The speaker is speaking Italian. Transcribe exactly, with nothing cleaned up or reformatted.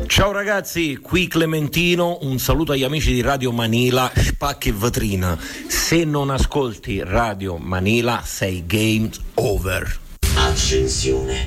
Ciao ragazzi, qui Clementino, un saluto agli amici di Radio Manila, spacchi e vetrina. Se non ascolti Radio Manila sei game over. Accensione.